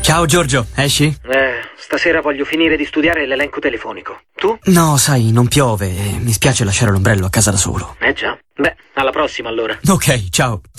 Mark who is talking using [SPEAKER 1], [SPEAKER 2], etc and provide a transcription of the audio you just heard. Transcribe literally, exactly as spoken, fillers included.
[SPEAKER 1] Ciao Giorgio, esci?
[SPEAKER 2] Eh, stasera voglio finire di studiare l'elenco telefonico. Tu?
[SPEAKER 1] No, sai, non piove e mi spiace lasciare l'ombrello a casa da solo.
[SPEAKER 2] Eh già. Beh, alla prossima allora.
[SPEAKER 1] Ok, ciao.